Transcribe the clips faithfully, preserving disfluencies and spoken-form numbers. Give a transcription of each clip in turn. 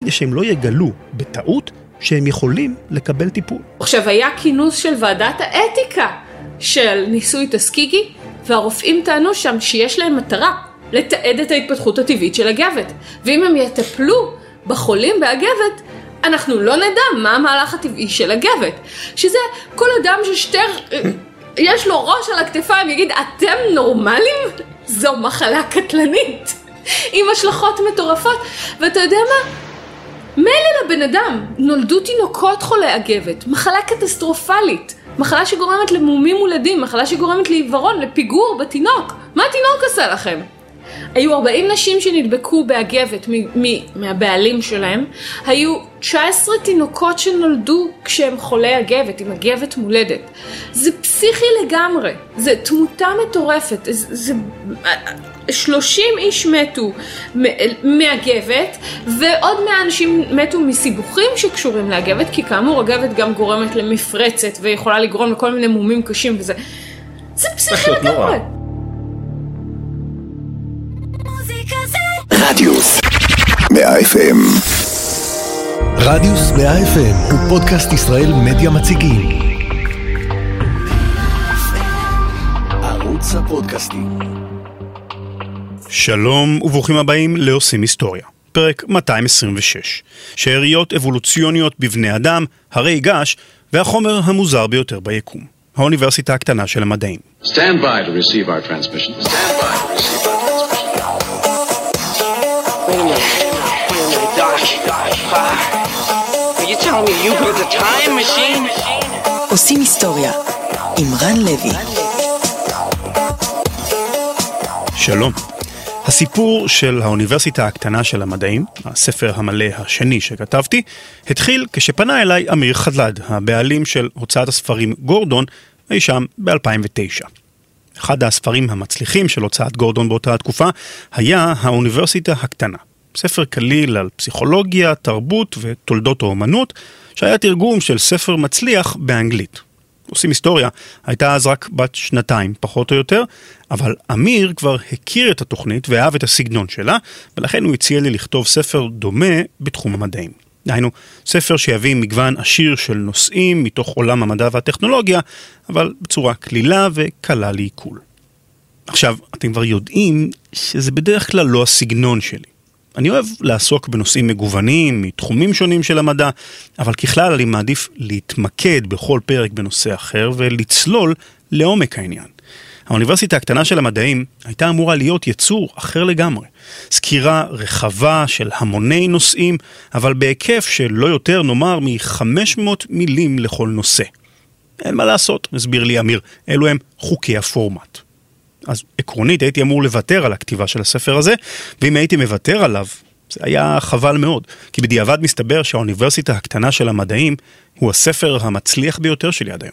כדי שהם לא יגלו בטעות שהם יכולים לקבל טיפול. עכשיו היה כינוס של ועדת האתיקה של ניסוי טסקיגי, והרופאים טענו שם שיש להם מטרה לתעד את ההתפתחות הטבעית של הגבת. ואם הם יטפלו בחולים באגבת, אנחנו לא נדע מה המהלך הטבעי של הגבת. שזה כל אדם ששטר, יש לו ראש על הכתפיים, יגיד, אתם נורמלים? זו מחלה קטלנית, עם השלכות מטורפות. ואתה יודע מה? מילא לבן אדם, נולדו תינוקות חולי אגבת, מחלה קטסטרופלית, מחלה שגורמת למומים מולדים, מחלה שגורמת לעיוורון, לפיגור בתינוק. מה התינוק עשה לכם? היו ארבעים נשים שנדבקו באגבת מ- מ- מהבעלים שלהם, היו תשע עשרה תינוקות שנולדו כשהם חולי אגבת, עם אגבת מולדת. זה פסיכי לגמרי, זה תמותה מטורפת, זה, זה שלושים איש מתו מאגבת, ועוד מאה אנשים מתו מסיבוכים שקשורים לאגבת, כי כאמור אגבת גם גורמת למפרצת, ויכולה לגרום לכל מיני מומים קשים, וזה זה פסיכי לגמרי. רדיוס מאה אף אם. רדיוס מאה אף אם הוא פודקאסט ישראל מדיה מציגים. ערוץ הפודקאסטים. שלום וברוכים הבאים לעושים היסטוריה. פרק מאתיים עשרים ושש. שאריות אבולוציוניות בבני אדם, הרי געש והחומר המוזר ביותר ביקום. האוניברסיטה הקטנה של המדעים. Stand by to receive our transmission. Stand by to receive our transmission. Wait a minute. Wait a minute, Doc. Are you telling me you built a time machine? עושים היסטוריה עם רן לוי. שלום. הסיפור של האוניברסיטה הקטנה של המדעים, הספר המלא השני שכתבתי, התחיל כשפנה אליי אמיר חדלד, הבעלים של הוצאת הספרים גורדון, אי שם ב-אלפיים ותשע. אחד הספרים המצליחים של הוצאת גורדון באותה התקופה היה האוניברסיטה הקטנה. ספר כליל על פסיכולוגיה, תרבות ותולדות האומנות, שהיה תרגום של ספר מצליח באנגלית. עושים היסטוריה, הייתה אז רק בת שנתיים, פחות או יותר, אבל אמיר כבר הכיר את התוכנית ואהב את הסגנון שלה, ולכן הוא הציע לי לכתוב ספר דומה בתחום המדעים. דהיינו, ספר שיביא מגוון עשיר של נושאים מתוך עולם המדע והטכנולוגיה, אבל בצורה כלילה וקלה לעיכול. עכשיו, אתם כבר יודעים שזה בדרך כלל לא הסגנון שלי. אני אוהב לעסוק בנושאים מגוונים, מתחומים שונים של המדע, אבל ככלל אני מעדיף להתמקד בכל פרק בנושא אחר ולצלול לעומק העניין. האוניברסיטה הקטנה של המדעים הייתה אמורה להיות יצור אחר לגמרי. סקירה רחבה של המוני נושאים, אבל בהיקף של לא יותר נאמר מ-חמש מאות מילים לכל נושא. אין מה לעשות, הסביר לי אמיר, אלו הם חוקי הפורמט. אז עקרונית הייתי אמור לוותר על הכתיבה של הספר הזה, ואם הייתי מוותר עליו, זה היה חבל מאוד, כי בדיעבד מסתבר שהאוניברסיטה הקטנה של המדעים הוא הספר המצליח ביותר שלי עד היום.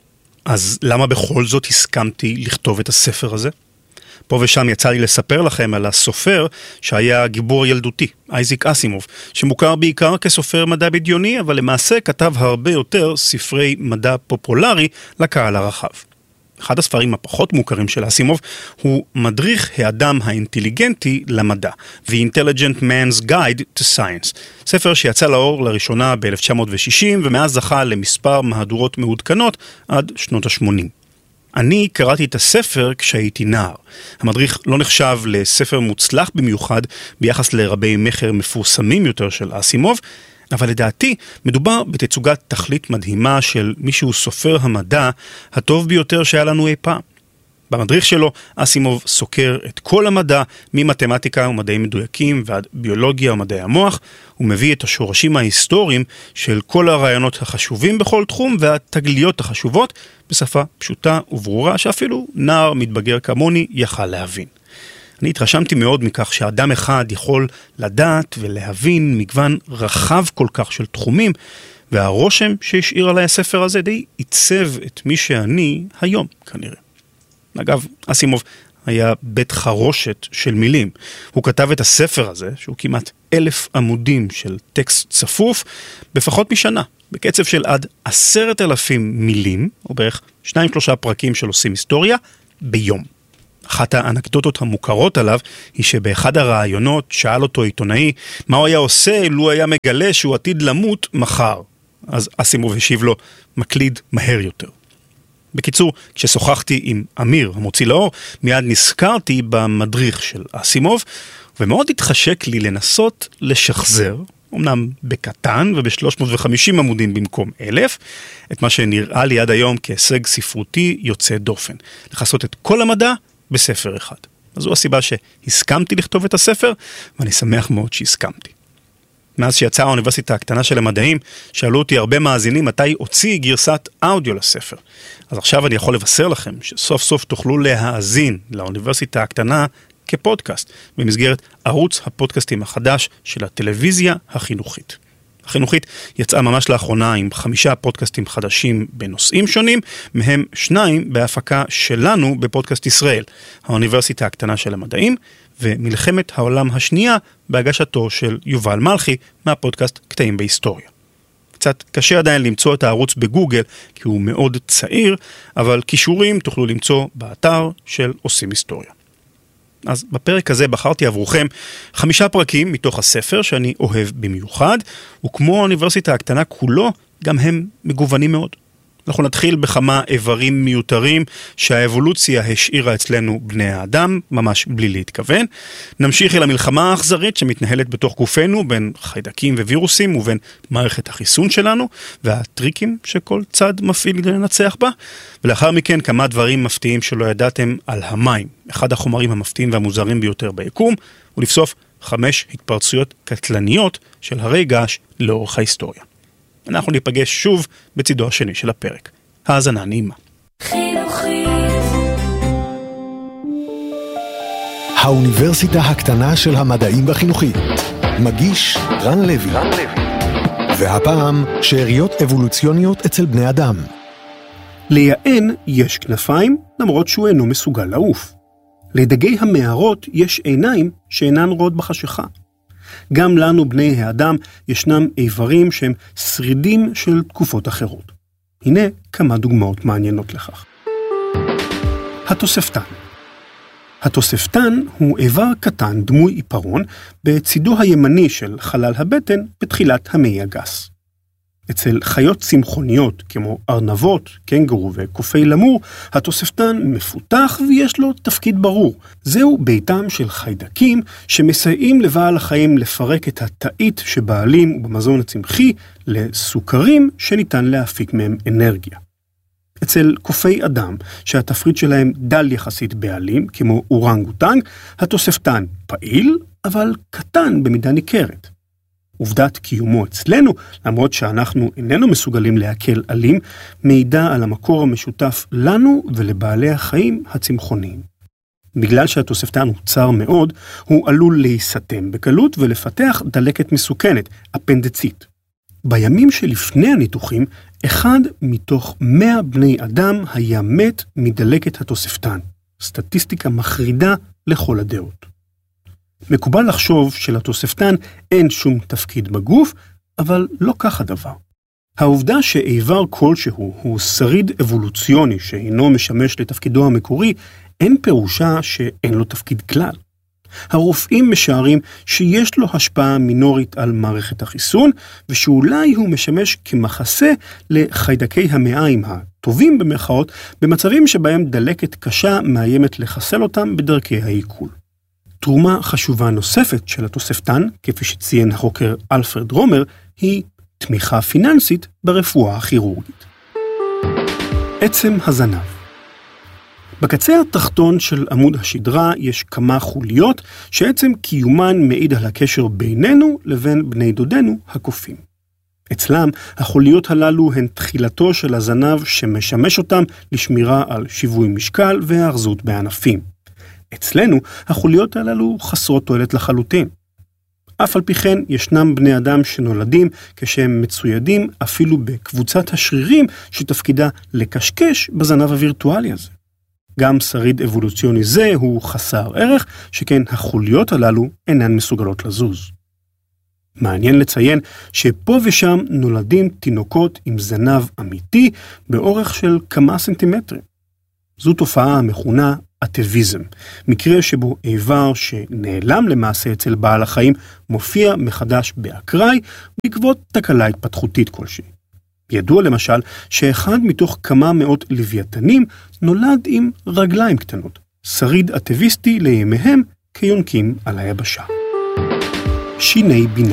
אז למה בכל זאת הסכמתי לכתוב את הספר הזה? פה ושם יצא לי לספר לכם על הסופר שהיה גיבור ילדותי, אייזק אסימוב, שמוכר בעיקר כסופר מדע בדיוני, אבל למעשה כתב הרבה יותר ספרי מדע פופולרי לקהל הרחב. אחד הספרים הפחות מוכרים של אסימוב הוא מדריך האדם האינטליגנטי למדע, The Intelligent Man's Guide to Science, ספר שיצא לאור לראשונה ב-אלף תשע מאות ושישים ומאז זכה למספר מהדורות מעודכנות עד שנות ה-שמונים. אני קראתי את הספר כשהייתי נער. המדריך לא נחשב לספר מוצלח במיוחד ביחס לרבי מחר מפורסמים יותר של אסימוב, אבל לדעתי מדובר בתצוגת תכלית מדהימה של מישהו סופר המדע הטוב ביותר שהיה לנו אי פעם. במדריך שלו אסימוב סוקר את כל המדע, ממתמטיקה ומדעים מדויקים ועד ביולוגיה ומדעי המוח, הוא מביא את השורשים ההיסטוריים של כל הרעיונות החשובים בכל תחום והתגליות החשובות בשפה פשוטה וברורה שאפילו נער מתבגר כמוני יכל להבין. אני התרשמתי מאוד מכך שאדם אחד יכול לדעת ולהבין מגוון רחב כל כך של תחומים, והרושם שהשאיר עליי הספר הזה די עיצב את מי שאני היום כנראה. אגב, אסימוב היה בית חרושת של מילים. הוא כתב את הספר הזה, שהוא כמעט אלף עמודים של טקסט צפוף, בפחות משנה, בקצב של עד עשרת אלפים מילים, או בערך שניים שלושה פרקים של עושים היסטוריה, ביום. אחת האנקדוטות המוכרות עליו היא שבאחד הראיונות שאל אותו עיתונאי מה הוא היה עושה לו היה מגלה שהוא עתיד למות מחר. אז אסימוב השיב לו, מקליד מהר יותר. בקיצור, כששוחחתי עם אמיר, המוציא לאור, מיד נזכרתי במדריך של אסימוב, ומאוד התחשק לי לנסות לשחזר, אמנם בקטן וב-שלוש מאות וחמישים עמודים במקום אלף, את מה שנראה לי עד היום כהישג ספרותי יוצא דופן. לחסות את כל המדע בספר אחד. אז זו הסיבה שהסכמתי לכתוב את הספר, ואני שמח מאוד שהסכמתי. מאז שיצאה האוניברסיטה הקטנה של המדעים, שאלו אותי הרבה מאזינים מתי הוציא גרסת אודיו לספר. אז עכשיו אני יכול לבשר לכם שסוף סוף תוכלו להאזין לאוניברסיטה הקטנה כפודקאסט, במסגרת ערוץ הפודקאסטים החדש של הטלוויזיה החינוכית. החינוכית יצאה ממש לאחרונה עם חמישה פודקאסטים חדשים בנושאים שונים, מהם שניים בהפקה שלנו בפודקאסט ישראל, האוניברסיטה הקטנה של המדעים, ומלחמת העולם השנייה בהגשתו של יובל מלכי מהפודקאסט קטעים בהיסטוריה. קצת קשה עדיין למצוא את הערוץ בגוגל כי הוא מאוד צעיר, אבל קישורים תוכלו למצוא באתר של עושים היסטוריה. אז בפרק הזה בחרתי עבורכם חמישה פרקים מתוך הספר שאני אוהב במיוחד, וכמו האוניברסיטה הקטנה כולו, גם הם מגוונים מאוד. אנחנו נתחיל בכמה איברים מיותרים שהאבולוציה השאירה אצלנו בני האדם, ממש בלי להתכוון. נמשיך אל המלחמה האכזרית שמתנהלת בתוך גופנו, בין חיידקים ווירוסים ובין מערכת החיסון שלנו, והטריקים שכל צד מפעיל כדי לנצח בה. ולאחר מכן כמה דברים מפתיעים שלא ידעתם על המים, אחד החומרים המפתיעים והמוזרים ביותר ביקום, ולבסוף חמש התפרצויות קטלניות של הרי געש לאורך ההיסטוריה. אנחנו ניפגש שוב בצידו השני של הפרק. האזנה נעימה. האוניברסיטה הקטנה של המדעים והחינוכית. מגיש רן לוי. והפעם שאריות אבולוציוניות אצל בני אדם. ליען יש כנפיים למרות שהוא אינו מסוגל לעוף. לדגי המערות יש עיניים שאינן רואות בחשיכה. גם לנו בני האדם ישנם איברים שהם שרידים של תקופות אחרות. הנה כמה דוגמאות מעניינות לכך. התוספתן. התוספתן הוא איבר קטן דמוי עיפרון בצידו הימני של חלל הבטן בתחילת המעי הגס. אצל חיות צמחוניות כמו ארנבות, קנגורו וקופי למור, התוספתן מפותח ויש לו תפקיד ברור. זהו ביתם של חיידקים שמסייעים לבעל החיים לפרק את התאית שבעלים ובמזון הצמחי לסוכרים שניתן להפיק מהם אנרגיה. אצל קופי אדם, שהתפריט שלהם דל יחסית בעלים, כמו אורנגוטנג, התוספתן פעיל, אבל קטן במידה ניכרת. עובדת קיומו אצלנו, למרות שאנחנו איננו מסוגלים להקל עלים, מעידה על המקור המשותף לנו ולבעלי החיים הצמחוניים. בגלל שהתוספתן הוא צר מאוד, הוא עלול להיסתם בקלות ולפתח דלקת מסוכנת, אפנדצית. בימים שלפני הניתוחים, אחד מתוך מאה בני אדם היה מת מדלקת התוספתן. סטטיסטיקה מחרידה לכל הדעות. מקובל לחשוב שלתוספתן אין שום תפקיד בגוף, אבל לא כך הדבר. העובדה שאיבר כלשהו הוא שריד אבולוציוני שאינו משמש לתפקידו המקורי, אין פירושה שאין לו תפקיד כלל. הרופאים משערים שיש לו השפעה מינורית על מערכת החיסון, ושאולי הוא משמש כמחסה לחיידקי המעיים הטובים במרכאות, במצבים שבהם דלקת קשה מאיימת לחסל אותם בדרכי העיכול. תרומה חשובה נוספת של התוספתן, כפי שציין החוקר אלפרד רומר, היא תמיכה פיננסית ברפואה הכירורגית. עצם הזנב. בקצה התחתון של עמוד השדרה יש כמה חוליות שעצם קיומן מעיד על הקשר בינינו לבין בני דודנו הקופים. אצלם החוליות הללו הן תחילתו של הזנב שמשמש אותם לשמירה על שיווי משקל והארזות בענפים. אצלנו החוליות הללו חסרות תועלת לחלוטין. אף על פי כן ישנם בני אדם שנולדים כשהם מצוידים אפילו בקבוצת השרירים שתפקידה לקשקש בזנב הווירטואלי הזה. גם שריד אבולוציוני זה הוא חסר ערך, שכן החוליות הללו אינן מסוגלות לזוז. מעניין לציין שפה ושם נולדים תינוקות עם זנב אמיתי באורך של כמה סנטימטרים. זו תופעה המכונה אטביזם, מקרה שבו איבר שנעלם למעשה אצל בעל החיים מופיע מחדש באקראי בעקבות תקלה התפתחותית כלשהי. ידוע למשל שאחד מתוך כמה מאות לוויתנים נולד עם רגליים קטנות, שריד אטביסטי לימיהם כיונקים על היבשה. שיני בינה.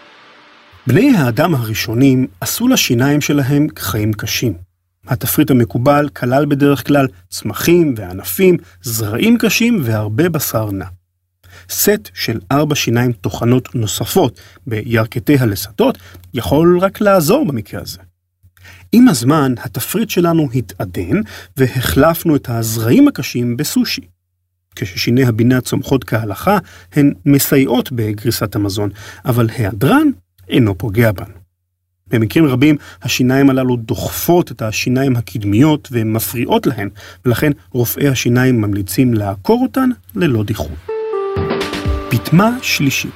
בני האדם הראשונים עשו לשיניים שלהם חיים קשים. התפריט המקובל כלל בדרך כלל צמחים וענפים, זרעים קשים והרבה בשר נע. סט של ארבע שיניים תוכנות נוספות בירכתי הלסתות יכול רק לעזור במקרה הזה. עם הזמן התפריט שלנו התעדן והחלפנו את הזרעים הקשים בסושי. כששיני הבינה צומחות כהלכה הן מסייעות בגריסת המזון, אבל היעדרן אינו פוגע בנו. במקרים רבים השיניים הללו דוחפות את השיניים הקדמיות ומפריעות להן, ולכן רופאי השיניים ממליצים לעקור אותן ללא דיחוי. פטמה שלישית.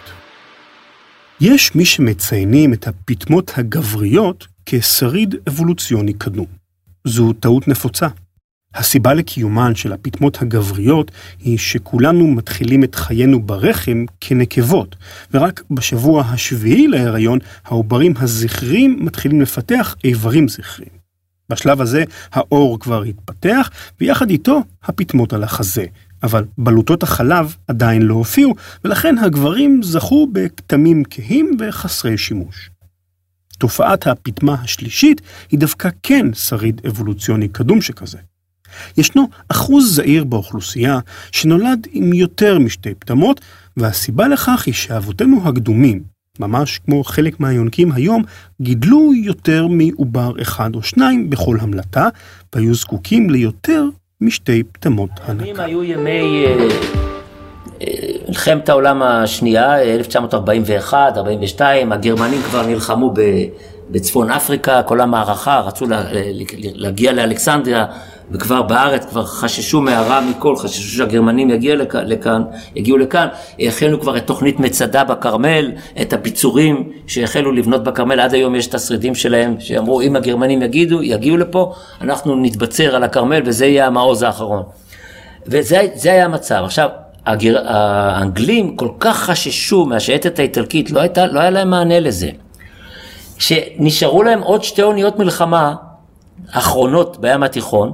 יש מי שמציינים את הפטמות הגבריות כשריד אבולוציוני קדום. זו טעות נפוצה. הסיבה לקיומן של הפטמות הגבריות היא שכולנו מתחילים את חיינו ברחם כנקבות, ורק בשבוע השביעי להיריון העוברים הזכרים מתחילים לפתח איברים זכרים. בשלב הזה האור כבר התפתח, ויחד איתו הפטמות על החזה, אבל בלוטות החלב עדיין לא הופיעו, ולכן הגברים זכו בכתמים כהים וחסרי שימוש. תופעת הפטמה השלישית היא דווקא כן שריד אבולוציוני קדום שכזה. ישנו אחוז זעיר באוכלוסייה שנולד עם יותר משתי פטמות, והסיבה לכך היא שאבותינו הקדומים, ממש כמו חלק מהיונקים היום, גידלו יותר מעובר אחד או שניים בכל המלטה, והיו זקוקים ליותר משתי פטמות הנקה. היו ימי מלחמת העולם השנייה, אלף תשע מאות ארבעים ואחת ארבעים ושתיים, הגרמנים כבר נלחמו בצפון אפריקה, כל המערכה, רצו להגיע לאלכסנדריה, וכבר בארץ כבר חששו מהרע מכל, חששו שהגרמנים יגיעו לכאן, יגיעו לכאן, החלו כבר את תוכנית מצדה בקרמל, את הביצורים שהחלו לבנות בקרמל, עד היום יש את השרידים שלהם, שאמרו אם הגרמנים יגידו, יגיעו לפה, אנחנו נתבצר על הקרמל, וזה יהיה המעוז האחרון. וזה זה היה המצב. עכשיו, הגר... האנגלים כל כך חששו מהשייטת האיטלקית, לא, הייתה, לא היה להם מענה לזה. שנשארו להם עוד שתי אוניות מלחמה, אחרונות בים התיכון,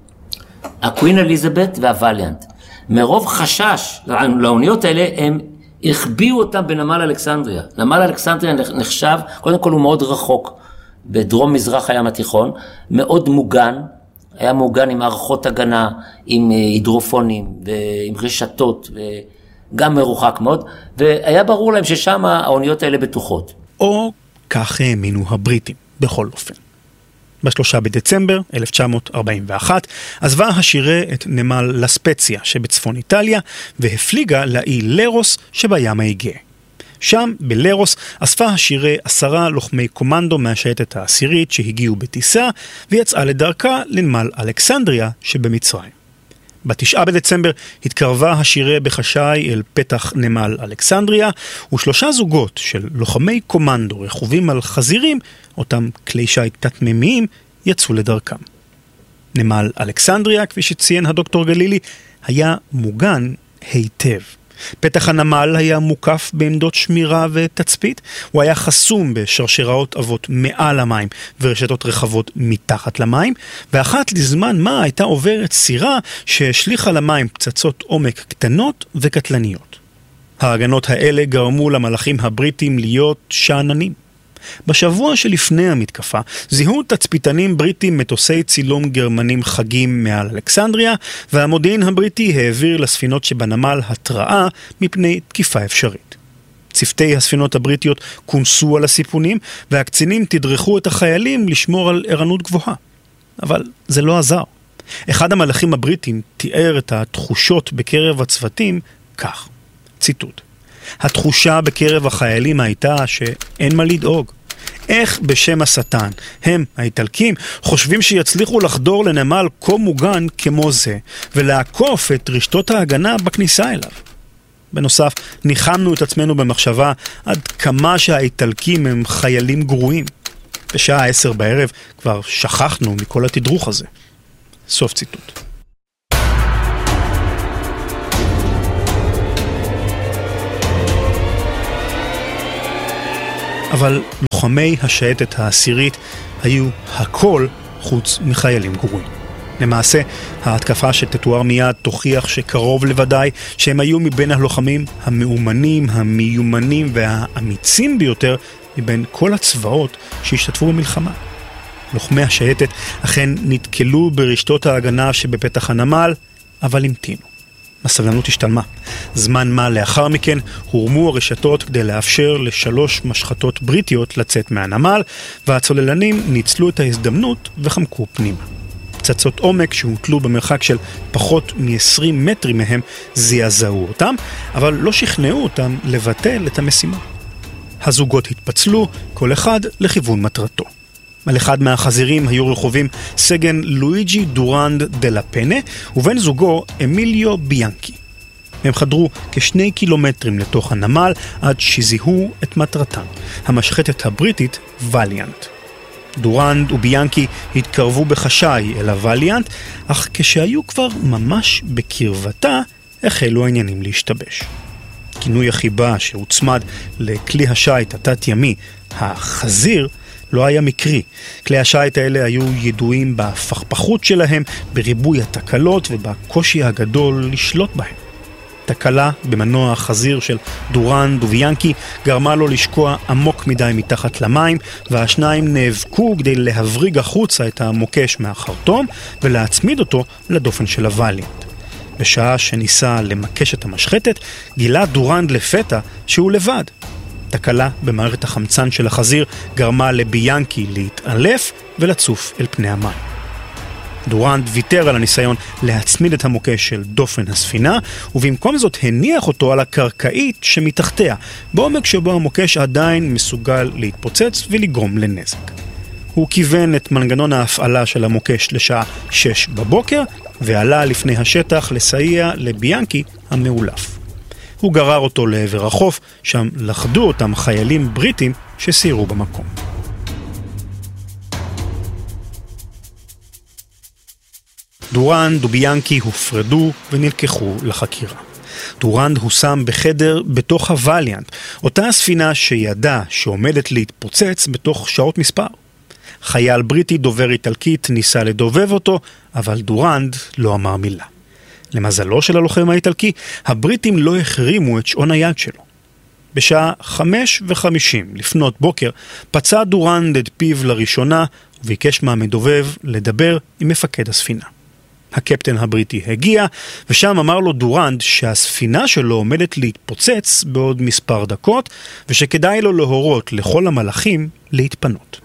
הקווין אליזבת והווליאנט. מרוב חשש לאוניות האלה, הם הכביאו אותם בנמל אלכסנדריה. נמל אלכסנדריה נחשב, קודם כל הוא מאוד רחוק, בדרום מזרח הים התיכון, מאוד מוגן, היה מוגן עם מערכות הגנה, עם הידרופונים, ועם רשתות, וגם מרוחק מאוד, והיה ברור להם ששם האוניות האלה בטוחות. או כך האמינו הבריטים, בכל אופן. בשלושה בדצמבר אלף תשע מאות ארבעים ואחת עזבה השירה את נמל לספציה שבצפון איטליה והפליגה לאי לרוס שבים האיגה. שם בלרוס אספה השירה עשרה לוחמי קומנדו מהשייטת העשירית שהגיעו בטיסה ויצאה לדרכה לנמל אלכסנדריה שבמצרים. בתשעה בדצמבר התקרבה השירה בחשאי אל פתח נמל אלכסנדריה, ושלושה זוגות של לוחמי קומנדו רכובים על חזירים, אותם כלי שייט תת-מימיים, יצאו לדרכם. נמל אלכסנדריה, כפי שציין הדוקטור גלילי, היה מוגן היטב. פתח הנמל היה מוקף בעמדות שמירה ותצפית, הוא היה חסום בשרשראות אבות מעל המים ורשתות רחבות מתחת למים, ואחת לזמן מה הייתה עוברת סירה שהשליחה למים פצצות עומק קטנות וקטלניות. ההגנות האלה גרמו למלאכים הבריטים להיות שעננים. בשבוע שלפני המתקפה זיהו תצפיתנים בריטים מטוסי צילום גרמנים חגים מעל אלכסנדריה, והמודיעין הבריטי העביר לספינות שבנמל התראה מפני תקיפה אפשרית. צוותי הספינות הבריטיות כונסו על הסיפונים, והקצינים תדרכו את החיילים לשמור על ערנות גבוהה. אבל זה לא עזר. אחד המלאכים הבריטים תיאר את התחושות בקרב הצוותים כך, ציטוט: התחושה בקרב החיילים הייתה שאין מה לדאוג. איך בשם השטן הם, האיטלקים, חושבים שיצליחו לחדור לנמל כה מוגן כמו זה, ולעקוף את רשתות ההגנה בכניסה אליו? בנוסף, ניחמנו את עצמנו במחשבה עד כמה שהאיטלקים הם חיילים גרועים. בשעה עשר בערב כבר שכחנו מכל התדרוך הזה. סוף ציטוט. אבל לוחמי השייטת העשירית היו הכל חוץ מחיילים גרועים. למעשה, ההתקפה שתתואר מיד תוכיח שקרוב לוודאי שהם היו מבין הלוחמים המאומנים, המיומנים והאמיצים ביותר מבין כל הצבאות שהשתתפו במלחמה. לוחמי השייטת אכן נתקלו ברשתות ההגנה שבפתח הנמל, אבל המתינו. הסבלנות השתלמה. זמן מה לאחר מכן הורמו הרשתות כדי לאפשר לשלוש משחטות בריטיות לצאת מהנמל, והצוללנים ניצלו את ההזדמנות וחמקו פנימה. פצצות עומק שהוטלו במרחק של פחות מ-עשרים מטרים מהם זעזעו אותם, אבל לא שכנעו אותם לבטל את המשימה. הזוגות התפצלו, כל אחד לכיוון מטרתו. על אחד מהחזירים היו רכובים סגן לואיג'י דורנד דלה פנה ובן זוגו אמיליו ביאנקי. הם חדרו כשני קילומטרים לתוך הנמל עד שזיהו את מטרתם, המשחטת הבריטית ואליאנט. דורנד וביאנקי התקרבו בחשאי אל הווליאנט, אך כשהיו כבר ממש בקרבתה החלו העניינים להשתבש. כינוי החיבה שהוצמד לכלי השייט התת-ימי, החזיר, לא היה מקרי. כלי השייט האלה היו ידועים בפכפכות שלהם, בריבוי התקלות ובקושי הגדול לשלוט בהם. תקלה במנוע החזיר של דורנד וביאנקי גרמה לו לשקוע עמוק מדי מתחת למים, והשניים נאבקו כדי להבריג החוצה את המוקש מהחרטום ולהצמיד אותו לדופן של הווליאנט. בשעה שניסה למקש את המשחטת, גילה דורנד לפתע שהוא לבד. תקלה במערכת החמצן של החזיר גרמה לביאנקי להתעלף ולצוף אל פני המים. דורנד ויתר על הניסיון להצמיד את המוקש של דופן הספינה, ובמקום זאת הניח אותו על הקרקעית שמתחתיה, בעומק שבו המוקש עדיין מסוגל להתפוצץ ולגרום לנזק. הוא כיוון את מנגנון ההפעלה של המוקש לשעה שש בבוקר, ועלה לפני השטח לסייע לביאנקי המאולף. הוא גרר אותו לעבר החוף, שם לחדו אותם חיילים בריטים שסיירו במקום. דורנד וביאנקי הופרדו ונלקחו לחקירה. דורנד הושם בחדר בתוך הווליאנט, אותה הספינה שידע שעומדת להתפוצץ בתוך שעות מספר. חייל בריטי דובר איטלקית ניסה לדובב אותו, אבל דורנד לא אמר מילה. למזלו של הלוחם האיטלקי, הבריטים לא החרימו את שעון היד שלו. בשעה חמש וחמישים לפנות בוקר פצע דורנד את פיו לראשונה וביקש מהמדובב לדבר עם מפקד הספינה. הקפטן הבריטי הגיע, ושם אמר לו דורנד שהספינה שלו עומדת להתפוצץ בעוד מספר דקות, ושכדאי לו להורות לכל המלאכים להתפנות.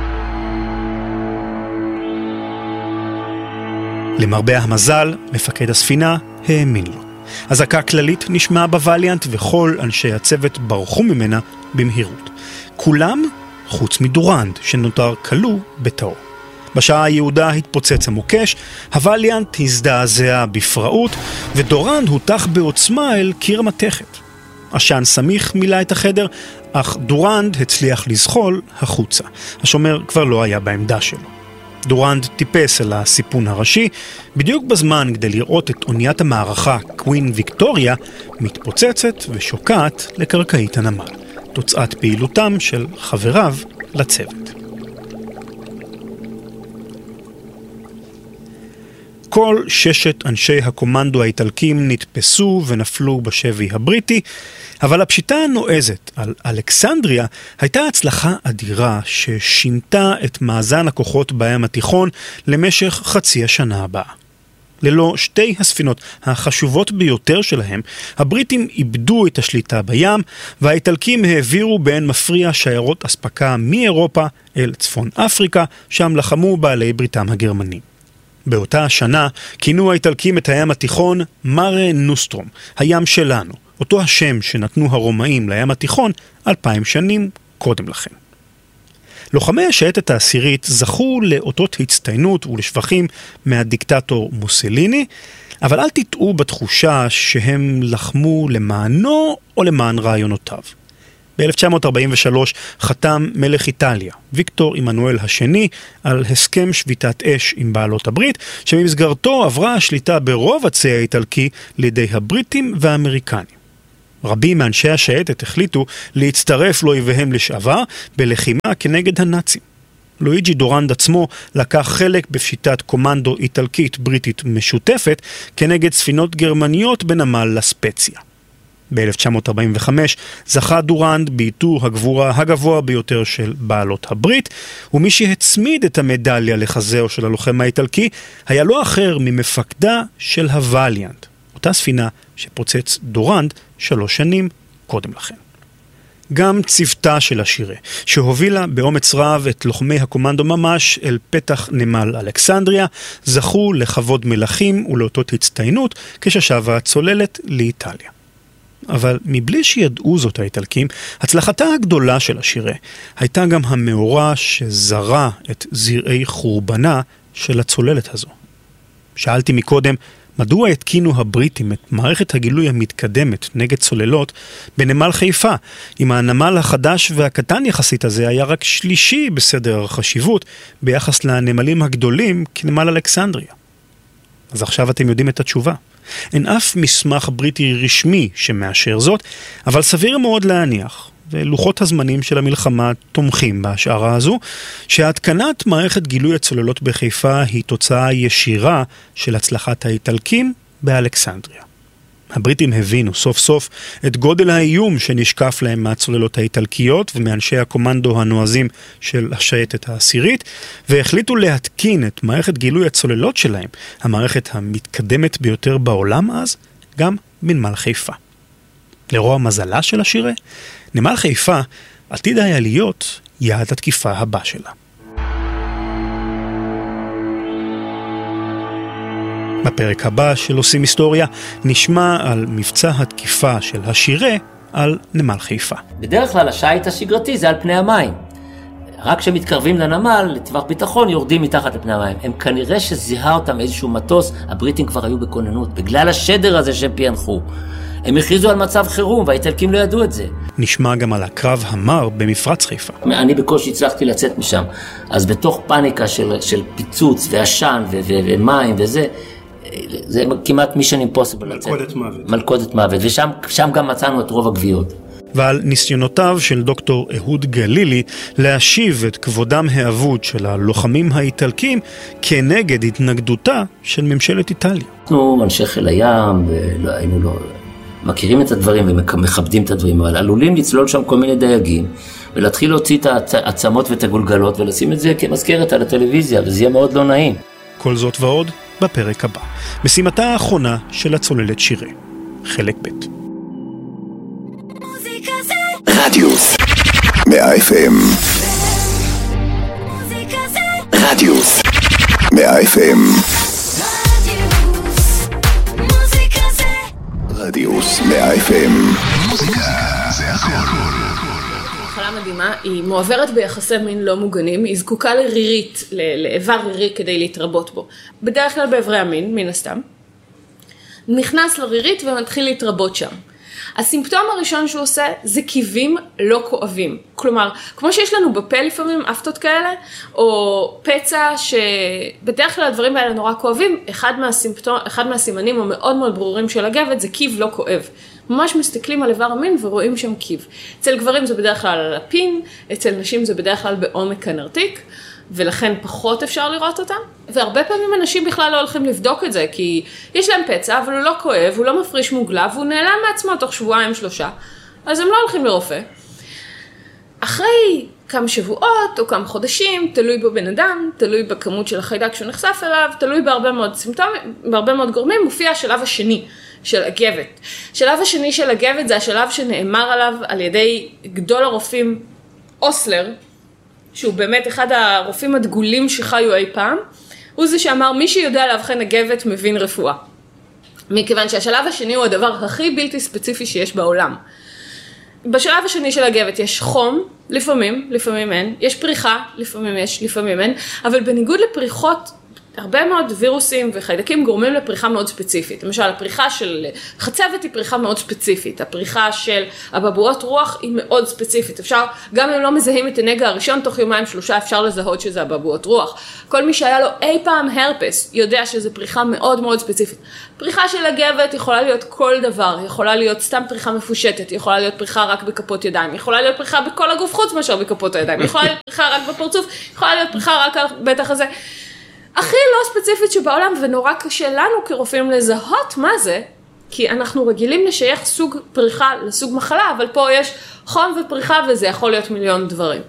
למרבה המזל, מפקד הספינה האמין לו. אזעקה כללית נשמעה בווליאנט, וכל אנשי הצוות ברחו ממנה במהירות. כולם חוץ מדורנד, שנותר כלוא בתאו. בשעה היהודה התפוצץ המוקש, הווליאנט הזדעזע בפראות, ודורנד הותח בעוצמה אל קיר מתכת. עשן סמיך מילא את החדר, אך דורנד הצליח לזחול החוצה. השומר כבר לא היה בעמדה שלו. דורנד טיפס אל הסיפון הראשי, בדיוק בזמן כדי לראות את אוניית המערכה, קווין ויקטוריה, מתפוצצת ושוקעת לקרקעית הנמל. תוצאת פעילותם של חבריו לצוות. כל ששת אנשי הקומנדו האיטלקים נתפסו ונפלו בשבי הבריטי, אבל הפשיטה הנועזת על אלכסנדריה הייתה הצלחה אדירה ששינתה את מאזן הכוחות בים התיכון למשך חצי השנה הבאה. ללא שתי הספינות החשובות ביותר שלהם, הבריטים איבדו את השליטה בים, והאיטלקים העבירו בין מפריע שיירות אספקה מאירופה אל צפון אפריקה, שם לחמו בעלי בריתם הגרמנים. באותה השנה כינו האיטלקים את הים התיכון מרה נוסטרום, הים שלנו, אותו השם שנתנו הרומאים לים התיכון אלפיים שנים קודם לכן. לוחמי השייטת העשירית זכו לאותות הצטיינות ולשבחים מהדיקטטור מוסליני, אבל אל תטעו בתחושה שהם לחמו למענו או למען רעיונותיו. ב-אלף תשע מאות ארבעים ושלוש חתם מלך איטליה, ויקטור עמנואל השני, על הסכם שביתת אש עם בעלות הברית, שבמסגרתו עברה השליטה ברוב הצי האיטלקי לידי הבריטים והאמריקנים. רבים מאנשי השייטת החליטו להצטרף לאויביהם לשעבר בלחימה כנגד הנאצים. לואיג'י דורנד עצמו לקח חלק בפשיטת קומנדו איטלקית בריטית משותפת כנגד ספינות גרמניות בנמל לספציה. ב-אלף תשע מאות ארבעים וחמש זכה דורנד בעיטור הגבורה הגבוה ביותר של בעלות הברית, ומי שהצמיד את המדליה לחזהו של הלוחם האיטלקי היה לא אחר ממפקדה של הווליאנט, אותה ספינה שפוצץ דורנד שלוש שנים קודם לכן. גם צוותה של השירה, שהובילה באומץ רב את לוחמי הקומנדו ממש אל פתח נמל אלכסנדריה, זכו לכבוד מלכים ולאותות הצטיינות כששבה הצוללת לאיטליה. אבל מבלי שידעו זאת האיטלקים, הצלחתה הגדולה של השירה הייתה גם המאורע שזרה את זרעי חורבנה של הצוללת הזו. שאלתי מקודם, מדוע התקינו הבריטים את מערכת הגילוי המתקדמת נגד צוללות בנמל חיפה, אם הנמל החדש והקטן יחסית הזה היה רק שלישי בסדר החשיבות ביחס לנמלים הגדולים כנמל אלכסנדריה? אז עכשיו אתם יודעים את התשובה. אין אף מסמך בריטי רשמי שמאשר זאת, אבל סביר מאוד להניח, ולוחות הזמנים של המלחמה תומכים בהשערה הזו, שהתקנת מערכת גילוי הצוללות בחיפה היא תוצאה ישירה של הצלחת האיטלקים באלכסנדריה. הבריטים הבינו סוף סוף את גודל האיום שנשקף להם מהצוללות האיטלקיות ומאנשי הקומנדו הנועזים של השייטת העשירית, והחליטו להתקין את מערכת גילוי הצוללות שלהם, המערכת המתקדמת ביותר בעולם אז, גם בנמל חיפה. לרוע מזלה של השירה, נמל חיפה עתיד היה להיות יעד התקיפה הבא שלה. בפרק הבא של עושים היסטוריה נשמע על מבצע התקיפה של השירה על נמל חיפה. בדרך כלל השייט השגרתי זה על פני המים. רק כשמתקרבים לנמל, לטווח ביטחון, יורדים מתחת לפני המים. הם כנראה שזיהה אותם איזשהו מטוס, הבריטים כבר היו בכוננות, בגלל השדר הזה שהם פענחו. הם הכריזו על מצב חירום, והאיטלקים לא ידעו את זה. נשמע גם על הקרב המר במפרץ חיפה. אני בקושי הצלחתי לצאת משם. אז בתוך פאניקה של, של פיצוץ ועשן ו- ו- ומים וזה, זה כמעט מישן אימפוסיבל לצאת. מלכודת מוות. מלכודת מוות, ושם שם גם מצאנו את רוב הגוויות. ועל ניסיונותיו של דוקטור אהוד גלילי להשיב את כבודם האבוד של הלוחמים האיטלקים כנגד התנגדותה של ממשלת איטליה. אנחנו אנשי חיל הים, והיינו לא מכירים את הדברים ומכבדים את הדברים, אבל עלולים לצלול שם כל מיני דייגים, ולהתחיל להוציא את העצמות ואת הגולגלות, ולשים את זה כמזכרת על הטלוויזיה, וזה יהיה מאוד לא נעים. כל זאת ועוד בפרק הבא. משימתה האחרונה של הצוללת שירה. חלק ב'. רדיוס מאה אף אם. רדיוס מאה אף אם. רדיוס מאה אף אם. מוזיקה זה הכל. מחלה מדהימה, היא מועברת ביחסי מין לא מוגנים, היא זקוקה לרירית, לאיבר רירי כדי להתרבות בו. בדרך כלל באיברי המין, מן הסתם. נכנס לרירית ומתחיל להתרבות שם. הסימפטום הראשון שהוא עושה זה קיבים לא כואבים. כלומר, כמו שיש לנו בפה לפעמים אפטות כאלה, או פצע שבדרך כלל הדברים האלה נורא כואבים, אחד מהסימפטום, אחד מהסימנים המאוד מאוד ברורים של הגבת זה קיב לא כואב. ממש מסתכלים על איבר המין ורואים שם קיב. אצל גברים זה בדרך כלל על הפין, אצל נשים זה בדרך כלל בעומק הנרתיק, ולכן פחות אפשר לראות אותם. והרבה פעמים אנשים בכלל לא הולכים לבדוק את זה, כי יש להם פצע, אבל הוא לא כואב, הוא לא מפריש מוגלה, והוא נעלם מעצמו תוך שבועיים שלושה, אז הם לא הולכים לרופא. אחרי כמה שבועות או כמה חודשים, תלוי בבן אדם, תלוי בכמות של החיידק שהוא נחשף אליו, תלוי בהרבה מאוד סימפטומים, בהרבה מאוד גורמים, מופיע השלב השני של הגבת. השלב השני של הגבת זה השלב שנאמר עליו על ידי גדול הרופאים אוסלר, שהוא באמת אחד הרופאים הדגולים שחיו אי פעם, הוא זה שאמר, מי שיודע להבחן הגבת מבין רפואה. מכיוון שהשלב השני הוא הדבר הכי בלתי ספציפי שיש בעולם. בשלב השני של הגבת יש חום, לפעמים, לפעמים אין, יש פריחה, לפעמים יש, לפעמים אין, אבל בניגוד לפריחות הרבה מאוד וירוסים וחיידקים גורמים לפריחה מאוד ספציפית. למשל, הפריחה של חצבת היא פריחה מאוד ספציפית. הפריחה של הבבואות רוח היא מאוד ספציפית. אפשר, גם אם לא מזהים את הנגע הראשון, תוך יומיים שלושה אפשר לזהות שזה הבבואות רוח. כל מי שהיה לו אי פעם הרפס יודע שזה פריחה מאוד מאוד ספציפית. פריחה של הגבת יכולה להיות כל דבר. יכולה להיות סתם פריחה מפושטת, יכולה להיות פריחה רק בכפות ידיים, יכולה להיות פריחה בכל הגוף חוץ מאשר בכפות הידיים, יכולה להיות פריחה רק בפרצוף, יכולה להיות פריחה רק על בטח הזה. הכי לא ספציפית שבעולם, ונורא קשה לנו כרופאים לזהות מה זה, כי אנחנו רגילים לשייך סוג פריחה לסוג מחלה, אבל פה יש חום ופריחה וזה יכול להיות מיליון דברים.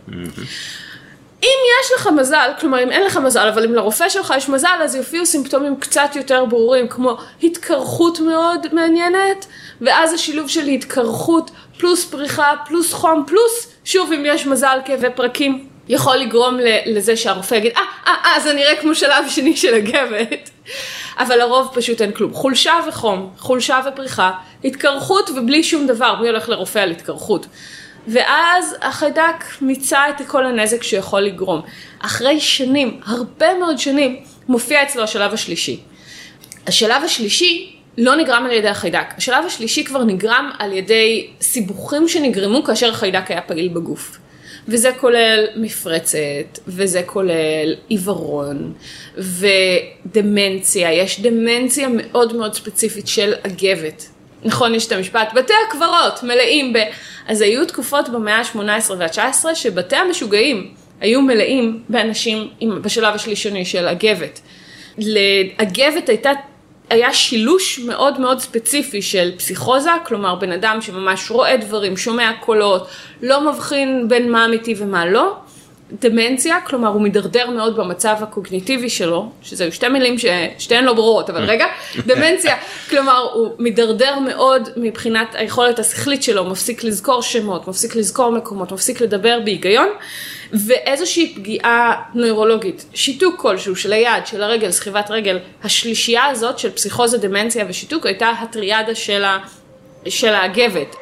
אם יש לך מזל, כלומר אם אין לך מזל, אבל אם לרופא שלך יש מזל, אז יופיעו סימפטומים קצת יותר ברורים, כמו התקרחות מאוד מעניינת, ואז השילוב של התקרחות פלוס פריחה פלוס חום פלוס, שוב אם יש מזל כאבי פרקים, יכול לגרום לזה שהרופא יגיד, אה, אה, אה, זה נראה כמו שלב שני של הגבת. אבל לרוב פשוט אין כלום. חולשה וחום, חולשה ופריחה, התקרחות ובלי שום דבר, מי הולך לרופא על התקרחות. ואז החיידק מיצה את כל הנזק שיכול לגרום. אחרי שנים, הרבה מאוד שנים, מופיע אצלו השלב השלישי. השלב השלישי לא נגרם על ידי החיידק. השלב השלישי כבר נגרם על ידי סיבוכים שנגרמו כאשר החיידק היה פעיל בגוף. וזה כולל מפרצת, וזה כולל עיוורון, ודמנציה. יש דמנציה מאוד מאוד ספציפית של הגבת. נכון, יש את המשפט, בתי הקברות מלאים ב... אז היו תקופות במאה ה-שמונה עשרה וה-תשע עשרה שבתי המשוגעים היו מלאים באנשים בשלב השלישוני של הגבת. להגבת הייתה... היה שילוש מאוד מאוד ספציפי של פסיכוזה, כלומר בן אדם שממש רואה דברים, שומע קולות, לא מבחין בין מה אמיתי ומה לא. דמנציה, כלומר הוא מדרדר מאוד במצב הקוגניטיבי שלו, שזה שתי מילים ששתיהן לא ברורות, אבל רגע, דמנציה, כלומר הוא מדרדר מאוד מבחינת היכולת השכלית שלו, מפסיק לזכור שמות, מפסיק לזכור מקומות, מפסיק לדבר בהיגיון, ואיזושהי פגיעה נוירולוגית, שיתוק כלשהו של היד, של הרגל, סחיבת רגל, השלישייה הזאת של פסיכוזה, דמנציה ושיתוק הייתה הטריאדה של, ה, של הגבת.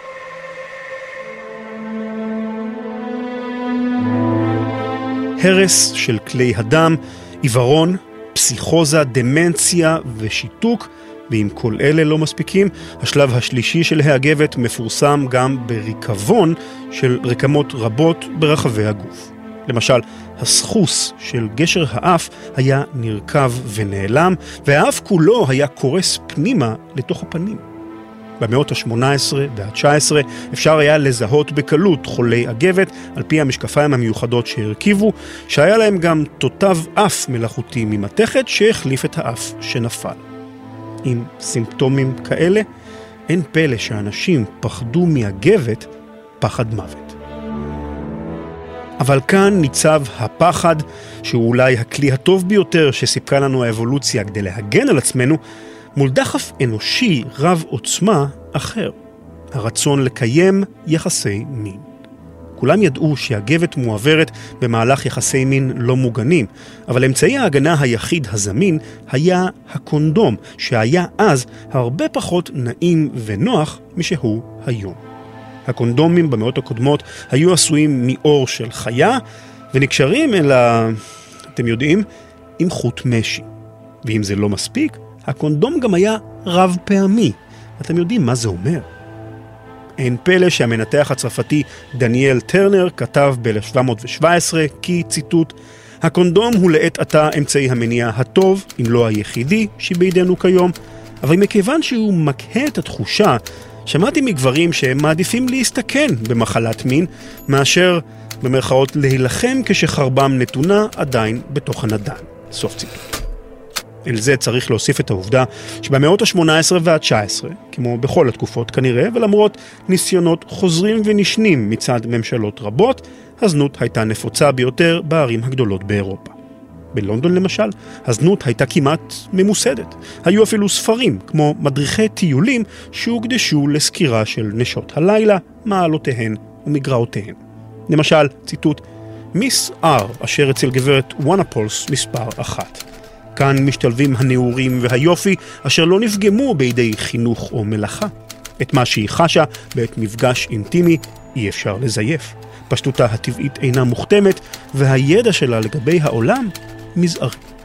הרס של כלי הדם, עיוורון, פסיכוזה, דמנציה ושיתוק, ואם כל אלה לא מספיקים, השלב השלישי של ההגבת מפורסם גם בריקבון של רקמות רבות ברחבי הגוף. למשל, הסחוס של גשר האף היה נרכב ונעלם, והאף כולו היה קורס פנימה לתוך הפנים. במאות ה-שמונה עשרה וה-תשע עשרה אפשר היה לזהות בקלות חולי הגבת על פי המשקפיים המיוחדות שהרכיבו, שהיה להם גם תותב אף מלאכותי ממתכת שהחליף את האף שנפל. עם סימפטומים כאלה, אין פלא שאנשים פחדו מהגבת פחד מוות. אבל כאן ניצב הפחד, שהוא אולי הכלי הטוב ביותר שסיפקה לנו האבולוציה כדי להגן על עצמנו, מול דחף אנושי רב עוצמה אחר, הרצון לקיים יחסי מין. כולם ידעו שהגבת מועברת במהלך יחסי מין לא מוגנים, אבל אמצעי ההגנה היחיד הזמין היה הקונדום, שהיה אז הרבה פחות נעים ונוח משהוא היום. הקונדומים במאות הקודמות היו עשויים מאור של חיה, ונקשרים אל ה... אתם יודעים, עם חוט משי. ואם זה לא מספיק, הקונדום גם היה רב פעמי. אתם יודעים מה זה אומר? אין פלא שהמנתח הצרפתי דניאל טרנר כתב ב-אלף שבע מאות שבע עשרה כי, ציטוט, הקונדום הוא לעת עתה אמצעי המניעה הטוב, אם לא היחידי, שבידינו כיום, אבל מכיוון שהוא מקהה את התחושה, שמעתי מגברים שהם מעדיפים להסתכן במחלת מין, מאשר במרכאות להילחם כשחרבם נתונה עדיין בתוך הנדן. סוף ציטוט. אל זה צריך להוסיף את העובדה שבמאות ה-שמונה עשרה וה-תשע עשרה, כמו בכל התקופות כנראה, ולמרות ניסיונות חוזרים ונשנים מצד ממשלות רבות, הזנות הייתה נפוצה ביותר בערים הגדולות באירופה. בלונדון למשל, הזנות הייתה כמעט ממוסדת. היו אפילו ספרים, כמו מדריכי טיולים, שהוקדשו לסקירה של נשות הלילה, מעלותיהן ומגרעותיהן. למשל, ציטוט, מיס אר, אשר אצל גברת וואנפולס מספר אחת. כאן משתלבים הנאורים והיופי, אשר לא נפגמו בידי חינוך או מלאכה. את מה שהיא חשה בעת מפגש אינטימי אי אפשר לזייף. פשטותה הטבעית אינה מוכתמת, והידע שלה לגבי העולם מזערי.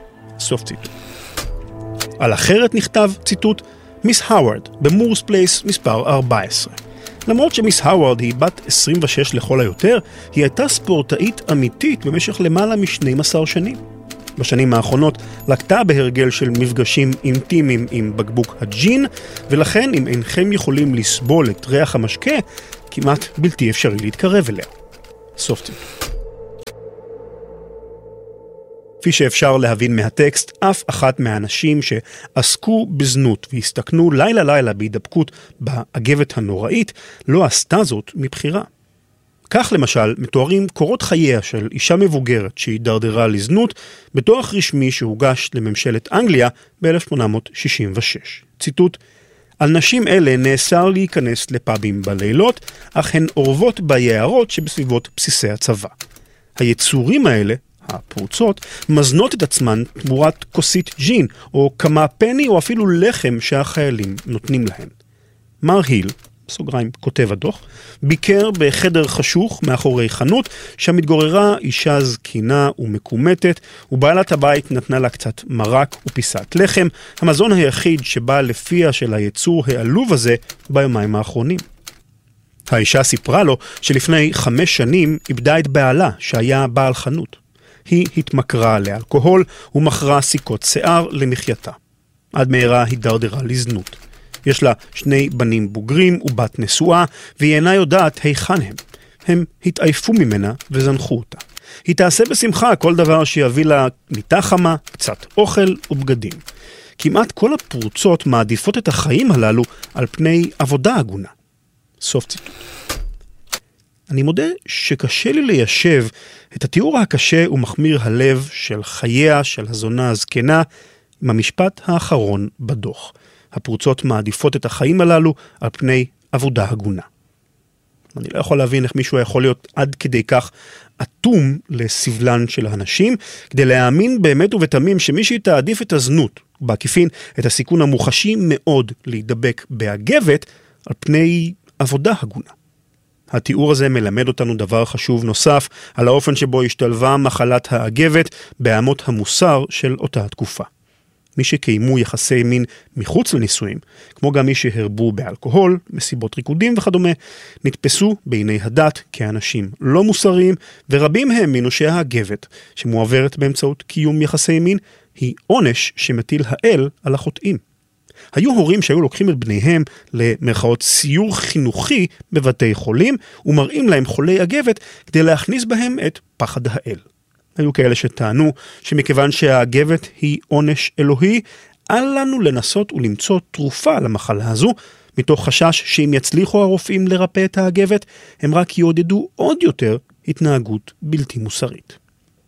סוף ציטוט. על אחרת נכתב, ציטוט, מיס האוורד, במורס פלייס מספר ארבע עשרה. למרות שמיס האוורד היא בת עשרים ושש לכל היותר, היא הייתה ספורטאית אמיתית במשך למעלה מ-שתים עשרה שנים. בשנים האחרונות לקטה בהרגל של מפגשים אינטימיים עם בקבוק הג'ין, ולכן אם אינכם יכולים לסבול את ריח המשקה, כמעט בלתי אפשרי להתקרב אליה. סוף ציטוט. כפי שאפשר להבין מהטקסט, אף אחת מהאנשים שעסקו בזנות והסתכנו לילה לילה בהידבקות באגבת הנוראית, לא עשתה זאת מבחירה. כך למשל מתוארים קורות חייה של אישה מבוגרת שהידרדרה לזנות בתואר רשמי שהוגש לממשלת אנגליה ב-אלף שמונה מאות שישים ושש. ציטוט, על נשים אלה נאסר להיכנס לפאבים בלילות, אך הן אורבות ביערות שבסביבות בסיסי הצבא. היצורים האלה, הפרוצות, מזנות את עצמן תמורת כוסית ג'ין, או כמה פני או אפילו לחם שהחיילים נותנים להן. מר היל, בסוגריים כותב הדוח, ביקר בחדר חשוך מאחורי חנות, שמתגוררה אישה זקינה ומקומטת, ובעלת הבית נתנה לה קצת מרק ופיסת לחם, המזון היחיד שבא לפיה של היצור העלוב הזה ביומיים האחרונים. האישה סיפרה לו שלפני חמש שנים איבדה את בעלה שהיה בעל חנות. היא התמכרה לאלכוהול ומכרה סיכות שיער למחייתה. עד מהרה הידרדרה לזנות. יש לה שני בנים בוגרים ובת נשואה, והיא אינה יודעת היכן הם. הם התעייפו ממנה וזנחו אותה. היא תעשה בשמחה כל דבר שיביא לה מיטה חמה, קצת אוכל ובגדים. כמעט כל הפרוצות מעדיפות את החיים הללו על פני עבודה הגונה. סוף ציטוט. אני מודה שקשה לי ליישב את התיאור הקשה ומחמיר הלב של חייה של הזונה הזקנה עם המשפט האחרון בדוח. הפרוצות מעדיפות את החיים הללו על פני עבודה הגונה. אני לא יכול להבין איך מישהו יכול להיות עד כדי כך אטום לסבלן של האנשים, כדי להאמין באמת ובתמים שמישהי תעדיף את הזנות, בעקיפין את הסיכון המוחשי מאוד להידבק באגבת על פני עבודה הגונה. התיאור הזה מלמד אותנו דבר חשוב נוסף על האופן שבו השתלבה מחלת האגבת באמות המוסר של אותה התקופה. מי שקיימו יחסי מין מחוץ לנישואים, כמו גם מי שהרבו באלכוהול, מסיבות ריקודים וכדומה, נתפסו בעיני הדת כאנשים לא מוסריים, ורבים הם מנושי האגבת, שמועברת באמצעות קיום יחסי מין, היא עונש שמטיל האל על החוטאים. היו הורים שהיו לוקחים את בניהם למרכאות סיור חינוכי בבתי חולים, ומראים להם חולי אגבת כדי להכניס בהם את פחד האל. היו כאלה שטענו שמכיוון שהאגבת היא עונש אלוהי, אל לנו לנסות ולמצוא תרופה למחלה הזו, מתוך חשש שאם יצליחו הרופאים לרפא את האגבת, הם רק יעודדו עוד יותר התנהגות בלתי מוסרית.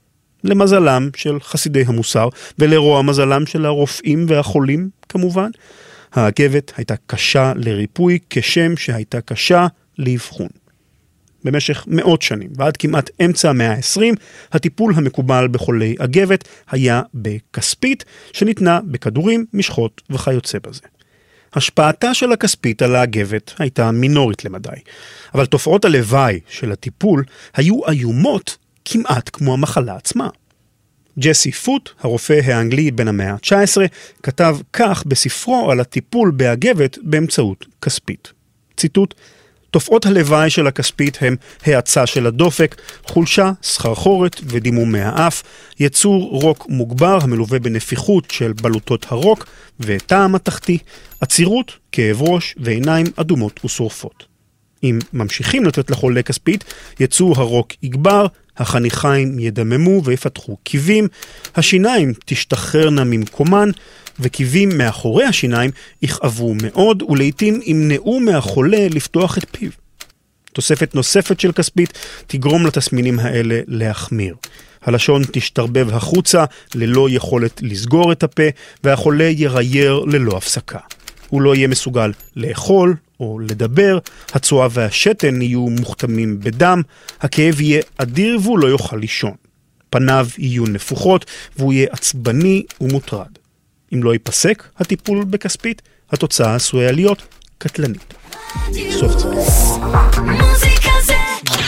למזלם של חסידי המוסר, ולרוע מזלם של הרופאים והחולים כמובן, האגבת הייתה קשה לריפוי כשם שהייתה קשה לאבחון. במשך מאות שנים, ועד כמעט אמצע המאה ה-עשרים, הטיפול המקובל בחולי אגבת היה בכספית, שניתנה בכדורים, משחות וכיוצא בזה. השפעתה של הכספית על האגבת הייתה מינורית למדי, אבל תופעות הלוואי של הטיפול היו איומות כמעט כמו המחלה עצמה. ג'סי פוט, הרופא האנגלי בן המאה ה-תשע עשרה, כתב כך בספרו על הטיפול באגבת באמצעות כספית. ציטוט, תופעות הלוואי של הכספית הם האצה של הדופק, חולשה, סחרחורת ודימומי האף, יצור רוק מוגבר המלווה בנפיחות של בלוטות הרוק וטעם התחתי, עצירות, כאב ראש ועיניים אדומות ושורפות. אם ממשיכים לתת לחולה כספית, יצור הרוק יגבר, החניכיים ידממו ויפתחו קיבים, השיניים תשתחררנה ממקומן, וקיבים מאחורי השיניים יכאבו מאוד, ולעיתים ימנעו מהחולה לפתוח את פיו. תוספת נוספת של כספית תגרום לתסמינים האלה להחמיר. הלשון תשתרבב החוצה ללא יכולת לסגור את הפה, והחולה ירייר ללא הפסקה. הוא לא יהיה מסוגל לאכול או לדבר, הצואה והשתן יהיו מוכתמים בדם, הכאב יהיה אדיר והוא לא יוכל לישון. פניו יהיו נפוחות והוא יהיה עצבני ומוטרד. אם לא ייפסק הטיפול בכספית, התוצאה עשויה להיות קטלנית. סוף ציטוט.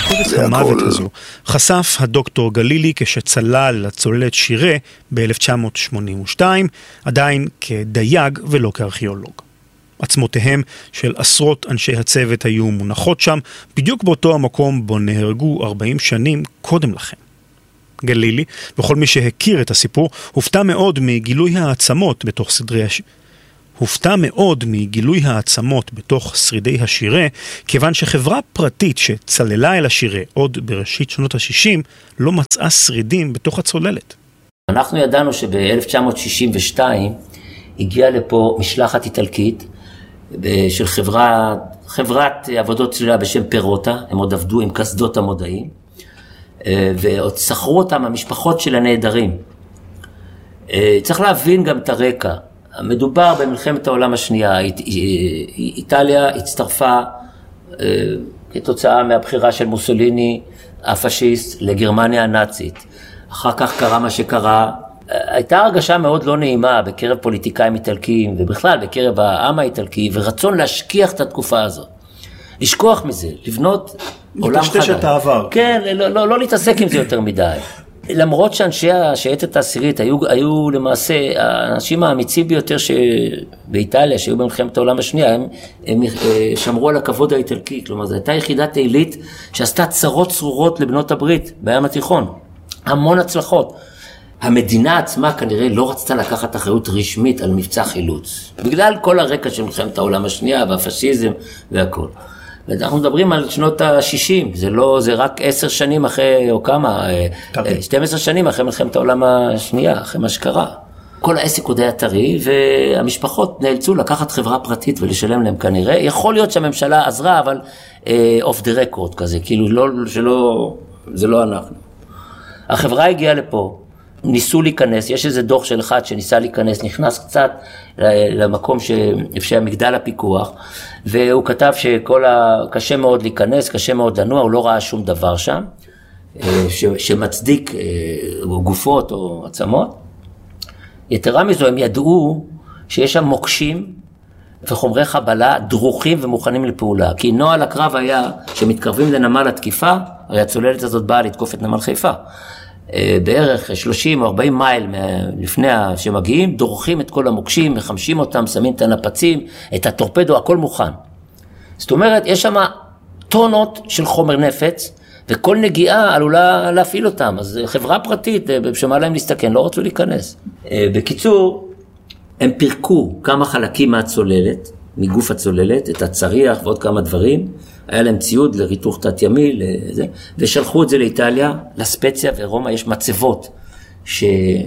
מלכודת המוות הזו חשף הדוקטור גלילי כשצלל לצוללת שירה ב-אלף תשע מאות שמונים ושתיים, עדיין כדייג ולא כארכיאולוג. עצמותיהם של עשרות אנשי הצוות היו מונחות שם, בדיוק באותו המקום בו נהרגו ארבעים שנים קודם לכן. גלילי, וכל מי שהכיר את הסיפור, הופתע מאוד מגילוי העצמות בתוך סדרי הש... הופתע מאוד מגילוי העצמות בתוך שרידי השירה, כיוון שחברה פרטית שצללה אל השירה עוד בראשית שנות ה-שישים, לא מצאה שרידים בתוך הצוללת. אנחנו ידענו שב-אלף תשע מאות שישים ושתיים הגיעה לפה משלחת איטלקית של חברה, חברת עבודות צלילה בשם פירוטה, הם עוד עבדו עם קסדות המודעים, ועוד שכרו אותם המשפחות של הנעדרים. צריך להבין גם את הרקע. מדובר במלחמת העולם השנייה, איטליה הצטרפה כתוצאה מהבחירה של מוסוליני הפשיסט לגרמניה הנאצית. אחר כך קרה מה שקרה, הייתה הרגשה מאוד לא נעימה בקרב פוליטיקאים איטלקיים ובכלל בקרב העם האיטלקי, ורצון להשכיח את התקופה הזאת. לשכוח מזה, לבנות עולם חדש. לטשטש את העבר. כן, לא, לא, לא להתעסק עם זה יותר מדי. למרות שאנשי השייטת העשירית היו, היו למעשה האנשים האמיצים ביותר שבאיטליה, שהיו במלחמת העולם השנייה, הם, הם שמרו על הכבוד האיטלקי. כלומר, זו הייתה יחידת עילית שעשתה צרות צרורות לבנות הברית בים התיכון. המון הצלחות. המדינה עצמה כנראה לא רצתה לקחת אחריות רשמית על מבצע חילוץ. בגלל כל הרקע של מלחמת העולם השנייה והפשיזם והכל. ואנחנו מדברים על שנות ה-שישים, זה לא, זה רק עשר שנים אחרי, או כמה, שתים עשרה שנים אחרי מלחמת העולם השנייה, אחרי מה שקרה. כל העסק עוד היה טרי, והמשפחות נאלצו לקחת חברה פרטית ולשלם להם כנראה. יכול להיות שהממשלה עזרה, אבל אוף דה רקורד כזה, כאילו לא, שלא, זה לא אנחנו. החברה הגיעה לפה, ניסו להיכנס, יש איזה דוח של אחד שניסה להיכנס, נכנס קצת למקום שאפשר מגדל הפיקוח, והוא כתב שכל ה... קשה מאוד להיכנס, קשה מאוד לנוע, הוא לא ראה שום דבר שם, ש... שמצדיק גופות או עצמות. יתרה מזו, הם ידעו שיש שם מוקשים וחומרי חבלה דרוכים ומוכנים לפעולה, כי נוהל הקרב היה שמתקרבים לנמל התקיפה, הרי הצוללת הזאת באה לתקוף את נמל חיפה. בערך שלושים או ארבעים מייל לפני שמגיעים, דורכים את כל המוקשים, מחמשים אותם, שמים את הנפצים, את הטורפדו, הכל מוכן. זאת אומרת, יש שם טונות של חומר נפץ, וכל נגיעה עלולה להפעיל אותם. אז חברה פרטית, בשמה להם להסתכן, לא רצו להיכנס. בקיצור, הם פירקו כמה חלקים מהצוללת, מגוף הצוללת, את הצריח ועוד כמה דברים, היה להם ציוד לריתוך תת ימי, לזה, ושלחו את זה לאיטליה, לספציה ורומא, יש מצבות, ש...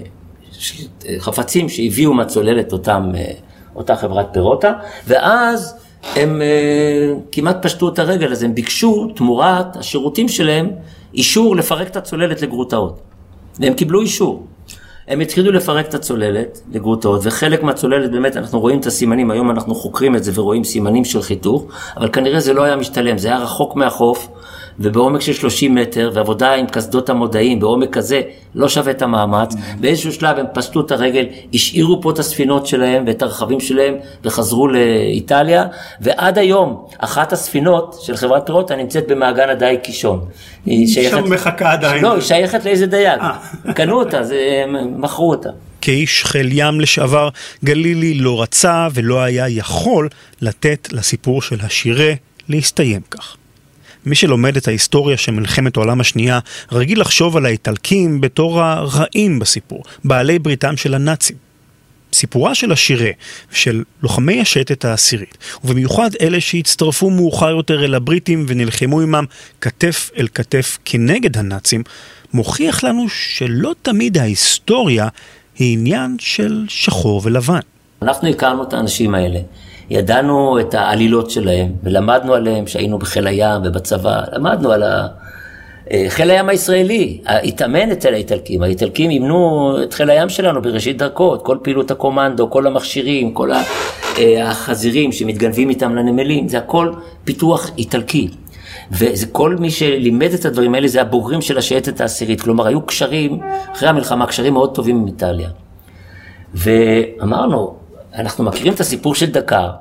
חפצים שהביאו מהצוללת אותם, אותה חברת פירוטה, ואז הם כמעט פשטו את הרגל, אז הם ביקשו תמורת השירותים שלהם, אישור לפרק את הצוללת לגרוטאות, והם קיבלו אישור. הם התחילו לפרק את הצוללת לגרוטאות, וחלק מהצוללת באמת אנחנו רואים את הסימנים, היום אנחנו חוקרים את זה ורואים סימנים של חיתוך, אבל כנראה זה לא היה משתלם, זה היה רחוק מהחוף, ובעומק של שלושים מטר, ועבודה עם קסדות המודעים, בעומק כזה לא שווה את המאמץ, באיזשהו שלב הם פשטו את הרגל, השאירו פה את הספינות שלהם ואת הרכבים שלהם, וחזרו לאיטליה, ועד היום אחת הספינות של חברת פירוטה נמצאת במעגן הדייג קישון. שם מחכה עדיין. לא, היא שייכת לאיזה דייג. קנו אותה, מכרו אותה. כאיש חיל ים לשעבר, גלילי לא רצה ולא היה יכול לתת לסיפור של השירה להסתיים כך. מי שלומד את ההיסטוריה של מלחמת העולם השנייה, רגיל לחשוב על האיטלקים בתור הרעים בסיפור, בעלי בריתם של הנאצים. סיפורה של השירה, של לוחמי השייטת העשירית, ובמיוחד אלה שהצטרפו מאוחר יותר אל הבריטים ונלחמו עמם כתף אל כתף כנגד הנאצים, מוכיח לנו שלא תמיד ההיסטוריה היא עניין של שחור ולבן. אנחנו הכרנו את האנשים האלה. ידענו את העלילות שלהם, ולמדנו עליהם שהיינו בחיל הים ובצבא, למדנו על חיל הים הישראלי, התאמן אצל האיטלקים, האיטלקים אימנו את חיל הים שלנו בראשית דרכו, את כל פעילות הקומנדו, כל המכשירים, כל החזירים שמתגנבים איתם לנמלים, זה הכל פיתוח איטלקי. וזה כל מי שלימד את הדברים האלה, זה הבוגרים של השייטת העשירית, כלומר היו קשרים, אחרי המלחמה, קשרים מאוד טובים עם איטליה. ואמרנו, אנחנו מכירים את הסיפור של דקר,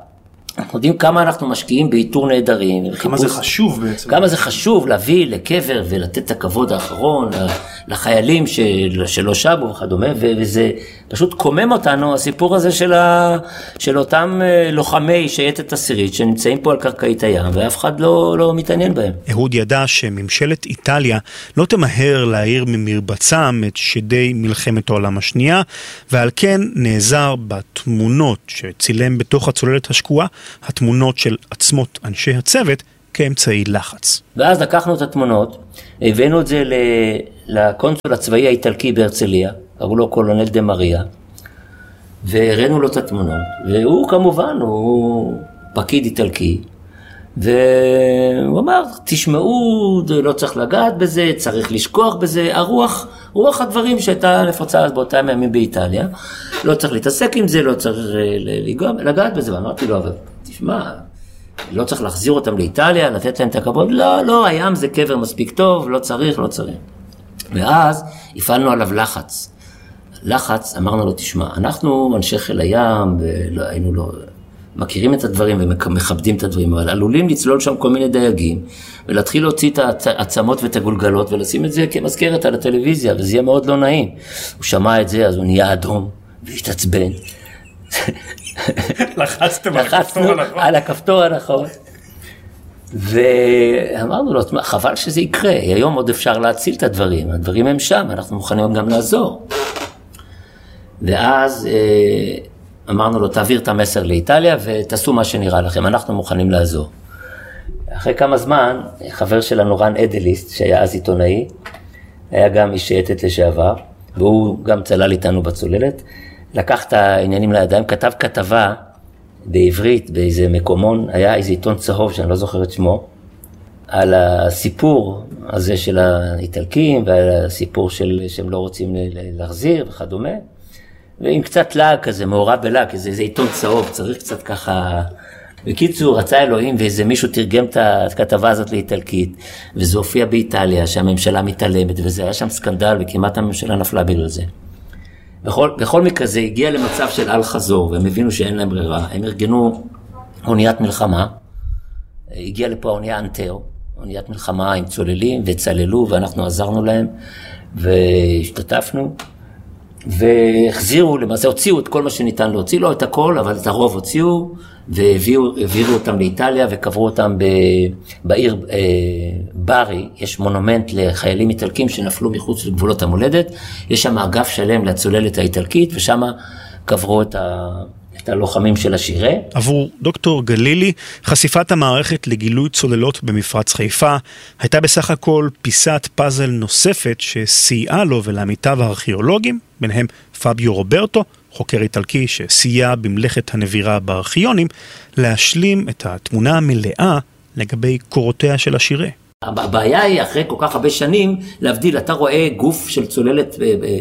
אנחנו יודעים כמה אנחנו משקיעים באיתור נהדרים. כמה זה חשוב בעצם. כמה זה חשוב להביא לקבר ולתת את הכבוד האחרון לחיילים של, שלא שבו וכדומה, וזה פשוט קומם אותנו, הסיפור הזה של, ה, של אותם לוחמי שייטת עשירית שנמצאים פה על קרקעית הים, ואף אחד לא, לא מתעניין בהם. אהוד ידע שממשלת איטליה לא תמהר להעיר ממרבצם את שדי מלחמת העולם השנייה, ועל כן נעזר בתמונות שצילם בתוך הצוללת השקועה, התמונות של עצמות אנשי הצוות כאמצעי לחץ. ואז לקחנו את התמונות, הבאנו את זה לקונסול הצבאי האיטלקי בהרצליה, קראו לו קולונל דה מריה, והראינו לו את התמונות, והוא כמובן, הוא פקיד איטלקי, והוא אמר, תשמעו, לא צריך לגעת בזה, צריך לשכוח בזה, הרוח, רוח הדברים שהייתה נפוצה אז באותם ימים באיטליה, לא צריך להתעסק עם זה, לא צריך לגעת בזה, ואמרתי לו, אבל תשמע, לא צריך להחזיר אותם לאיטליה, לתת להם את הכבוד, לא, לא, הים זה קבר מספיק טוב, לא צריך, לא צריך. ואז הפעלנו עליו לחץ. לחץ, אמרנו לו, תשמע, אנחנו אנשי חיל הים, ולא, היינו לא, מכירים את הדברים ומכבדים את הדברים, אבל עלולים לצלול שם כל מיני דייגים, ולהתחיל להוציא את העצמות ואת הגולגלות, ולשים את זה כמזכרת על הטלוויזיה, וזה יהיה מאוד לא נעים. הוא שמע את זה, אז הוא נהיה אדום, והשתעצבן. לחצתם על הכפתור הנכון. ואמרנו לו, חבל שזה יקרה, היום עוד אפשר להציל את הדברים, הדברים הם שם, אנחנו מוכנים גם לעזור. ואז אמרנו לו, תעביר את המסר לאיטליה ותעשו מה שנראה לכם, אנחנו מוכנים לעזור. אחרי כמה זמן, חבר שלנו רן אדליסט, שהיה אז עיתונאי, היה גם איש שייטת לשעבר, והוא גם צלל איתנו בצוללת, לקח את העניינים לידיים, כתב כתבה בעברית, באיזה מקומון, היה איזה עיתון צהוב שאני לא זוכר את שמו, על הסיפור הזה של האיטלקים, ועל הסיפור של, שהם לא רוצים להחזיר וכדומה, ועם קצת לעג כזה, מעורב בלעג, איזה, איזה עיתון צהוב, צריך קצת ככה, בקיצור, רצה אלוהים, ואיזה מישהו תרגם את הכתבה הזאת לאיטלקית, וזה הופיע באיטליה, שהממשלה מתעלמת, וזה היה שם סקנדל, וכמעט הממשלה נפלה בגלל זה. בכל, בכל מקרה זה הגיע למצב של על חזור, והם הבינו שאין להם ברירה, הם ארגנו אוניית מלחמה, הגיע לפה האונייה אנטאו, אוניית מלחמה עם צוללים, וצללו, ואנחנו עזרנו להם, והשתתפנו, והחזירו, למעשה הוציאו את כל מה שניתן להוציא, לא את הכל, אבל את הרוב הוציאו, והעבירו אותם לאיטליה, וקברו אותם ב, בעיר אה, ברי, יש מונומנט לחיילים איטלקים שנפלו מחוץ לגבולות המולדת, יש שם אגף שלם לצוללת האיטלקית, ושם קברו את, ה, את הלוחמים של השירה. עבור דוקטור גלילי, חשיפת המערכת לגילוי צוללות במפרץ חיפה, הייתה בסך הכל פיסת פאזל נוספת שסייעה לו ולעמיתיו הארכיאולוגים, ביניהם פביו רוברטו, חוקר איטלקי שסייע במלאכת הנבירה בארכיונים, להשלים את התמונה המלאה לגבי קורותיה של השירה. הבעיה היא, אחרי כל כך הרבה שנים, להבדיל, אתה רואה גוף של צוללת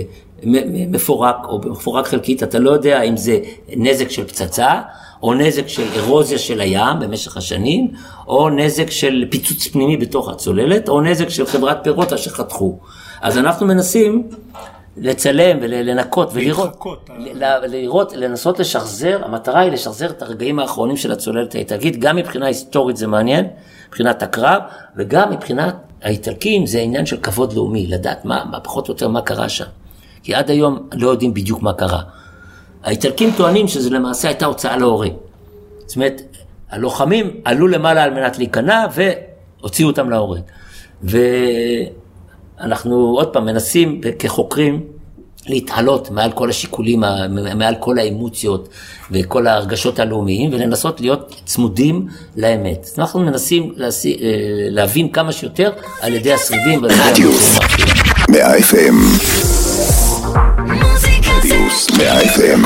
מפורק או מפורק חלקית, אתה לא יודע אם זה נזק של פצצה, או נזק של אירוזיה של הים במשך השנים, או נזק של פיצוץ פנימי בתוך הצוללת, או נזק של חברת פירוטה שחתכו. אז אנחנו מנסים לצלם ולנקות ולראות, לראות, לנסות לשחזר, המטרה היא לשחזר את הרגעים האחרונים של הצוללת האיטלקית, גם מבחינה היסטורית זה מעניין, מבחינת הקרב, וגם מבחינת האיטלקים זה עניין של כבוד לאומי, לדעת מה, מה פחות או יותר מה קרה שם. כי עד היום לא יודעים בדיוק מה קרה. האיטלקים טוענים שזה למעשה הייתה הוצאה להורג. זאת אומרת, הלוחמים עלו למעלה על מנת להיכנע והוציאו אותם להורג. ואנחנו עוד פעם מנסים כחוקרים להתעלות מעל כל השיקולים, מעל כל האמוציות וכל ההרגשות הלאומיים, ולנסות להיות צמודים לאמת. אנחנו מנסים להבין כמה שיותר על ידי השרידים. רדיוס מאה אף אם רדיוס מאה אף אם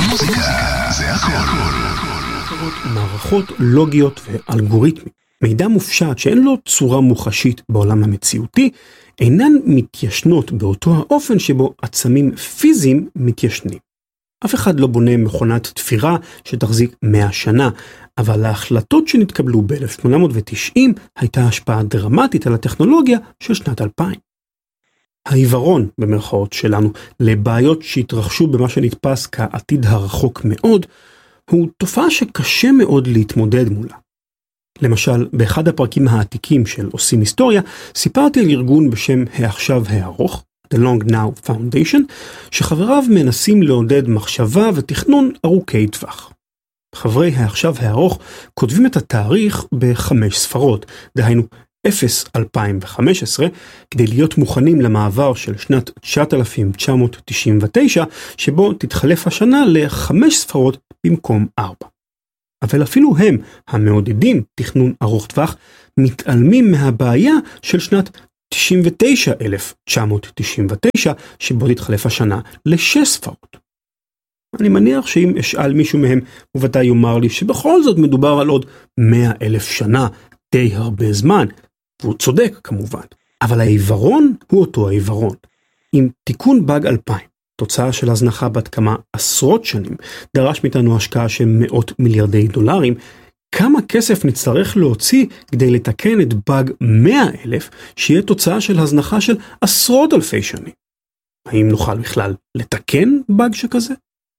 מערכות לוגיות ואלגוריתמים. מידע מופשט שאין לו צורה מוחשית בעולם המציאותי, אינן מתיישנות באותו האופן שבו עצמים פיזיים מתיישנים. אף אחד לא בונה מכונת תפירה שתחזיק מאה שנה, אבל להחלטות שנתקבלו ב-אלף שמונה מאות ותשעים הייתה השפעה דרמטית על הטכנולוגיה של שנת אלפיים. העיוורון במרכאות שלנו לבעיות שהתרחשו במה שנתפס כעתיד הרחוק מאוד, הוא תופעה שקשה מאוד להתמודד מולה. למשל, באחד הפרקים העתיקים של עושים היסטוריה, סיפרתי על ארגון בשם העכשיו הארוך, The Long Now Foundation, שחבריו מנסים לעודד מחשבה ותכנון ארוכי טווח. חברי העכשיו הארוך כותבים את התאריך בחמש ספרות, דהיינו אפס אלפיים וחמש עשרה, כדי להיות מוכנים למעבר של שנת תשעת אלפים תשע מאות תשעים ותשע, שבו תתחלף השנה לחמש ספרות במקום ארבע. אבל אפילו הם, המעודדים תכנון ארוך טווח, מתעלמים מהבעיה של שנת תשעים ותשע אלף תשע מאות תשעים ותשע, שבו תתחלף השנה לשש ספרות. אני מניח שאם אשאל מישהו מהם, הוא ודאי יאמר לי שבכל זאת מדובר על עוד מאה אלף שנה, די הרבה זמן, והוא צודק כמובן. אבל העיוורון הוא אותו העיוורון. עם תיקון באג אלפיים, תוצאה של הזנחה בת כמה עשרות שנים, דרש מאיתנו השקעה של מאות מיליארדי דולרים, כמה כסף נצטרך להוציא כדי לתקן את באג מאה אלף, שיהיה תוצאה של הזנחה של עשרות אלפי שנים? האם נוכל בכלל לתקן באג שכזה?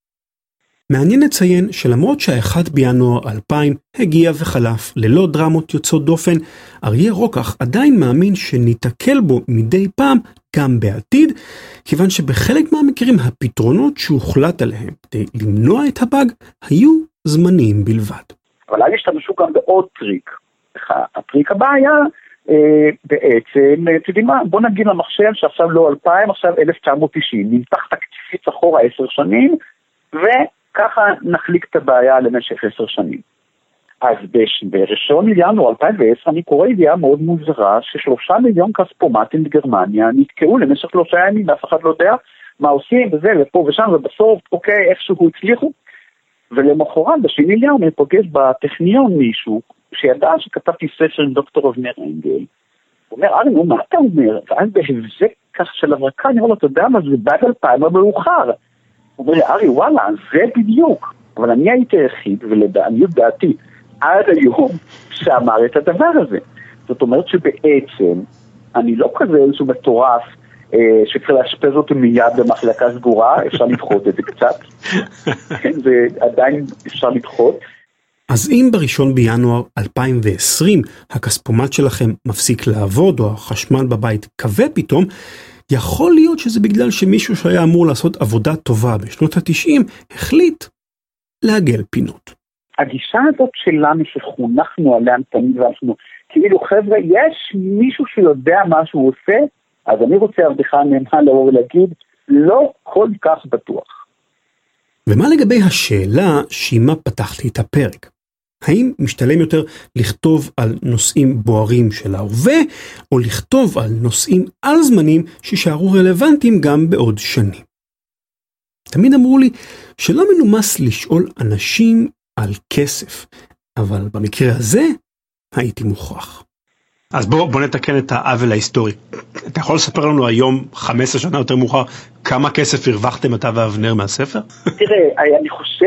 מעניין לציין שלמרות שהאחד בינואר אלפיים הגיע וחלף ללא דרמות יוצאות דופן, אריה רוקח עדיין מאמין שניתקל בו מדי פעם גם בעתיד, כיוון שבחלק מהמקרים הפתרונות שהוחלט עליהם כדי למנוע את הבאג היו זמניים בלבד. אבל אז השתמשו גם בעוד טריק. הטריק הבא היה אה, בעצם, אתה יודעים מה, בוא נגיד למחשב שעכשיו לא אלפיים, עכשיו אלף תשע מאות תשעים, נמתח תקציבית אחורה עשר שנים, וככה נחליק את הבעיה למשך עשר שנים. אז בראשון לינואר אלפיים ועשר אני קורא ידיעה מאוד מוזרה ששלושה מיליון כספומטים בגרמניה נתקעו למשך שלושה ימים, ואף אחד לא יודע מה עושים וזה ופה ושם, ובסוף אוקיי איכשהו הצליחו. ולמחרת בשני לינואר אני פוגש בטכניון מישהו שידע שכתבתי ספר עם דוקטור אבנר אנגל. הוא אומר, ארי, מה אתה אומר? ואז בהבזק כך של הברקה אני אומר לו, אתה יודע מה, זה באג אלפיים המאוחר. הוא אומר לי, ארי, וואלה, זה בדיוק. אבל אני הייתי היחיד, ולעניות דעתי, עד היום שאמר את הדבר הזה. זאת אומרת שבעצם, אני לא כזה איזשהו מטורף, אה, שצריך להשפז אותו מיד במחלקה סגורה, אפשר לדחות את זה קצת. כן, זה עדיין אפשר לדחות. אז אם בראשון בינואר אלפיים ועשרים הכספומט שלכם מפסיק לעבוד, או החשמל בבית כבה פתאום, יכול להיות שזה בגלל שמישהו שהיה אמור לעשות עבודה טובה בשנות ה-תשעים, החליט לעגל פינות. הגישה הזאת שלנו שחונכנו עליה תמיד ואנחנו, כאילו חבר'ה, יש מישהו שיודע מה שהוא עושה, אז אני רוצה עבדך נאמן לבוא ולהגיד, לא כל כך בטוח. ומה לגבי השאלה שעימה פתחתי את הפרק? האם משתלם יותר לכתוב על נושאים בוערים של ההווה, או לכתוב על נושאים על זמנים שישארו רלוונטיים גם בעוד שנים? תמיד אמרו לי שלא מנומס לשאול אנשים על כסף, אבל במקרה הזה הייתי מוכרח. אז בוא, בוא נתקן את העוול ההיסטורי. אתה יכול לספר לנו היום, חמש עשרה שנה יותר מאוחר, כמה כסף הרווחתם אתה ואבנר מהספר? תראה, אני חושב...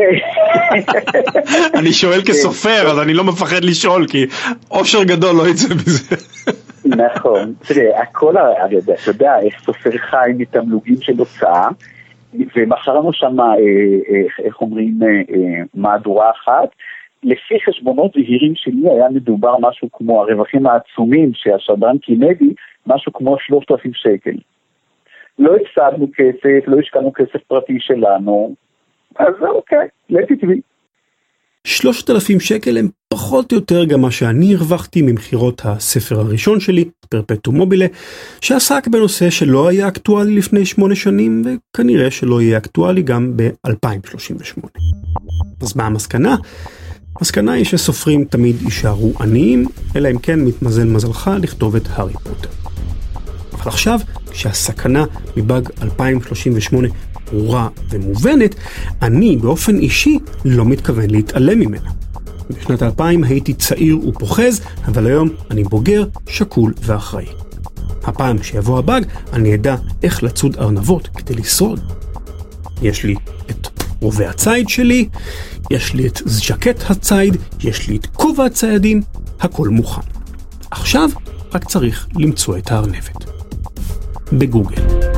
אני שואל כסופר, אז אני לא מפחד לשאול, כי אושר גדול לא יצא בזה. נכון. תראה, הכל, אתה יודע, סופר חי מתמלוגים של הוצאה, ומחרנו שם, איך אומרים, מהדורה אחת, לפי חשבונות זהירים שלי היה מדובר משהו כמו הרווחים העצומים שהשדרן קינדי, משהו כמו שלושת אלפים שקל. לא הפסדנו כסף, לא השקענו כסף פרטי שלנו, אז אוקיי, לטיטבי. שלושת אלפים שקל הם פחות או יותר גם מה שאני הרווחתי ממחירות הספר הראשון שלי, פרפטום מובילה, שעסק בנושא שלא היה אקטואלי לפני שמונה שנים, וכנראה שלא יהיה אקטואלי גם ב-אלפיים שלושים ושמונה. אז מה המסקנה? המסקנה היא שסופרים תמיד יישארו עניים, אלא אם כן מתמזל מזלך לכתוב את הארי פוטר. אבל עכשיו, כשהסכנה מבאג אלפיים שלושים ושמונה ברורה ומובנת, אני באופן אישי לא מתכוון להתעלם ממנה. בשנת אלפיים הייתי צעיר ופוחז, אבל היום אני בוגר, שקול ואחראי. הפעם שיבוא הבאג, אני אדע איך לצוד ארנבות כדי לשרוד. יש לי את רובה הצייד שלי, יש לי את ז'קט הצייד, יש לי את כובע הציידים, הכל מוכן. עכשיו רק צריך למצוא את הארנבת. בגוגל.